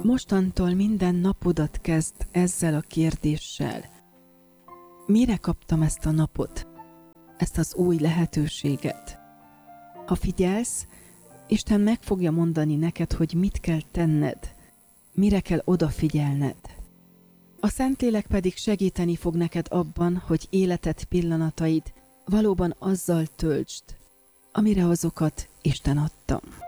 Mostantól minden napodat kezd ezzel a kérdéssel. Mire kaptam ezt a napot? Ezt az új lehetőséget? Ha figyelsz, Isten meg fogja mondani neked, hogy mit kell tenned, mire kell odafigyelned. A Szentlélek pedig segíteni fog neked abban, hogy életed pillanataid valóban azzal töltsd, amire azokat Isten adta.